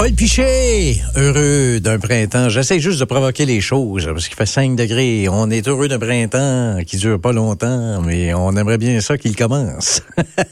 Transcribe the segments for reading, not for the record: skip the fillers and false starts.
Paul Piché, heureux d'un printemps. J'essaie juste de provoquer les choses parce qu'il fait 5 degrés. On est heureux d'un printemps qui dure pas longtemps, mais on aimerait bien ça qu'il commence.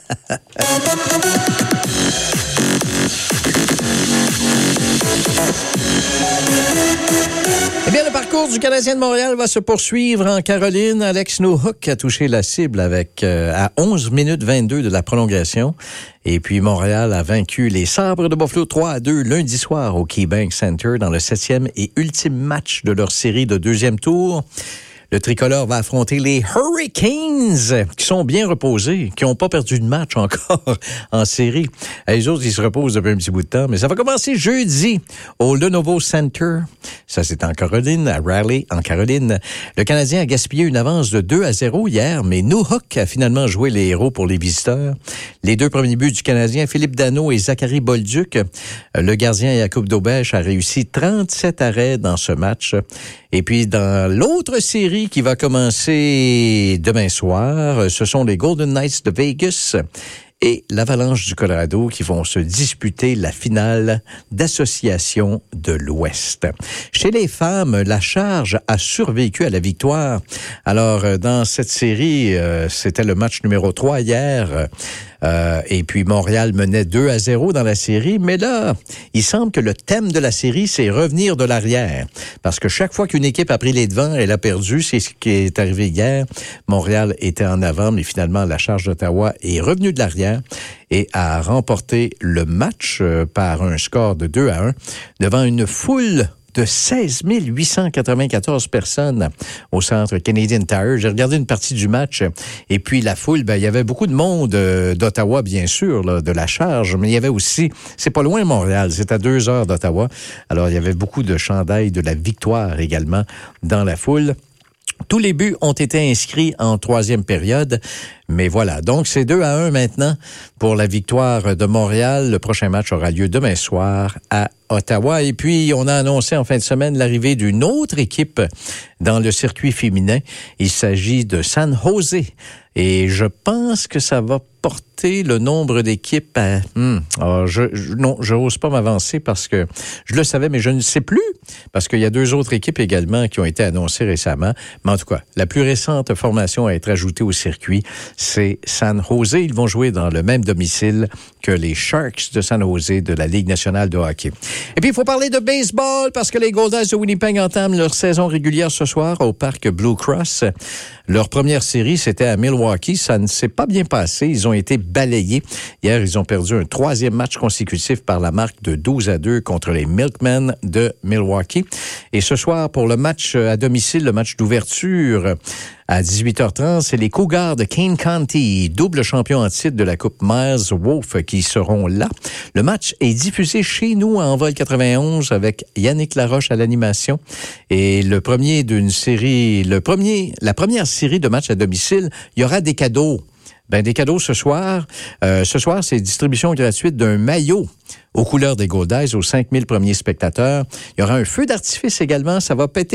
Eh bien, le parcours du Canadien de Montréal va se poursuivre en Caroline. Alex Newhook a touché la cible à 11 minutes 22 de la prolongation. Et puis, Montréal a vaincu les Sabres de Buffalo 3-2 lundi soir au KeyBank Center dans le 7e et ultime match de leur série de deuxième tour. Le tricolore va affronter les Hurricanes, qui sont bien reposés, qui n'ont pas perdu de match encore en série. Les autres, ils se reposent depuis un petit bout de temps, mais ça va commencer jeudi au Lenovo Center. Ça, c'est en Caroline, à Raleigh, en Caroline. Le Canadien a gaspillé une avance de 2-0 hier, mais Newhook a finalement joué les héros pour les visiteurs. Les deux premiers buts du Canadien, Philippe Danault et Zachary Bolduc. Le gardien Jakub Dobeš a réussi 37 arrêts dans ce match. Et puis, dans l'autre série qui va commencer demain soir, ce sont les Golden Knights de Vegas et l'Avalanche du Colorado qui vont se disputer la finale d'Association de l'Ouest. Chez les femmes, la Charge a survécu à la victoire. Alors, dans cette série, c'était le match numéro 3 hier. Et puis Montréal menait 2-0 dans la série, mais là, il semble que le thème de la série, c'est revenir de l'arrière. Parce que chaque fois qu'une équipe a pris les devants, elle a perdu. C'est ce qui est arrivé hier. Montréal était en avant, mais finalement, la Charge d'Ottawa est revenue de l'arrière et a remporté le match par un score de 2-1 devant une foule de 16 894 personnes au centre Canadian Tire. J'ai regardé une partie du match et puis la foule, il y avait beaucoup de monde d'Ottawa, bien sûr, là, de la Charge, mais il y avait aussi, c'est pas loin de Montréal, c'est à 2 heures d'Ottawa. Alors, il y avait beaucoup de chandails de la victoire également dans la foule. Tous les buts ont été inscrits en troisième période. Mais voilà, donc c'est 2-1 maintenant pour la victoire de Montréal. Le prochain match aura lieu demain soir à Ottawa. Et puis, on a annoncé en fin de semaine l'arrivée d'une autre équipe dans le circuit féminin. Il s'agit de San Jose. Et je pense que ça va porter le nombre d'équipes à... non, je n'ose pas m'avancer parce que je le savais, mais je ne sais plus. Parce qu'il y a 2 autres équipes également qui ont été annoncées récemment. Mais en tout cas, la plus récente formation à être ajoutée au circuit, c'est San Jose. Ils vont jouer dans le même domicile que les Sharks de San Jose de la Ligue nationale de hockey. Et puis, il faut parler de baseball parce que les Golden de Winnipeg entament leur saison régulière ce soir au parc Blue Cross. Leur première série, c'était à Milwaukee. Ça ne s'est pas bien passé. Ils ont été balayés. Hier, ils ont perdu un 3e match consécutif par la marque de 12-2 contre les Milkmen de Milwaukee. Et ce soir, pour le match à domicile, le match d'ouverture, à 18h30, c'est les Cougars de Kane County, double champion en titre de la Coupe Myers Wolf, qui seront là. Le match est diffusé chez nous à Envol 91 avec Yannick Laroche à l'animation. Et la première série de matchs à domicile, il y aura des cadeaux. Des cadeaux ce soir. Ce soir, c'est distribution gratuite d'un maillot aux couleurs des Golden aux 5000 premiers spectateurs. Il y aura un feu d'artifice également. Ça va péter